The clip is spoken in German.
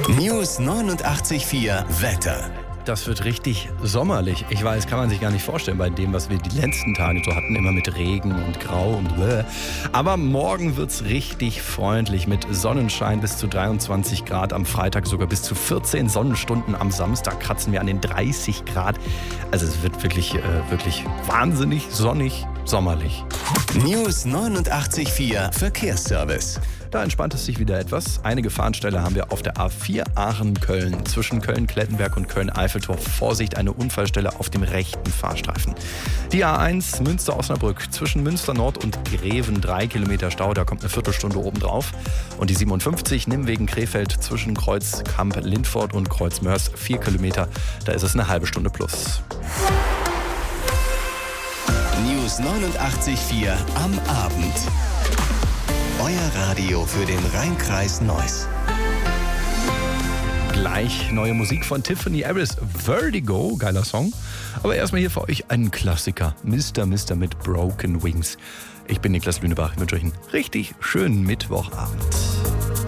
News 89.4 Wetter. Das wird richtig sommerlich. Ich weiß, kann man sich gar nicht vorstellen bei dem, was wir die letzten Tage so hatten, immer mit Regen und Grau und bläh. Aber morgen wird's richtig freundlich mit Sonnenschein bis zu 23 Grad, am Freitag sogar bis zu 14 Sonnenstunden, am Samstag kratzen wir an den 30 Grad. Also es wird wirklich wahnsinnig sonnig, sommerlich. News 89.4 Verkehrsservice. Da entspannt es sich wieder etwas. Eine Gefahrenstelle haben wir auf der A4 Aachen-Köln. Zwischen Köln-Klettenberg und Köln-Eiffeltor. Vorsicht, eine Unfallstelle auf dem rechten Fahrstreifen. Die A1 Münster-Osnabrück. Zwischen Münster Nord und Greven 3 Kilometer Stau. Da kommt eine Viertelstunde obendrauf. Und die 57 Nimwegen-Krefeld zwischen Kreuzkamp-Lindfort und Kreuzmörs 4 Kilometer. Da ist es eine halbe Stunde plus. News 89.4 am Abend. Euer Radio für den Rhein-Kreis Neuss. Gleich neue Musik von Tiffany Harris, Vertigo, geiler Song. Aber erstmal hier für euch einen Klassiker, Mr. mit Broken Wings. Ich bin Niklas Lünebach, ich wünsche euch einen richtig schönen Mittwochabend.